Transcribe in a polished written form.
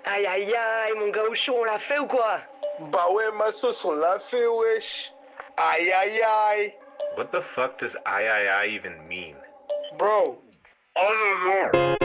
Aïe aïe aïe, mon gars au chaud, on l'a fait ou quoi? Bah ouais, ma sauce, on l'a fait, wesh. Aïe aïe aïe. What the fuck does I even mean? Bro. Oh non, non.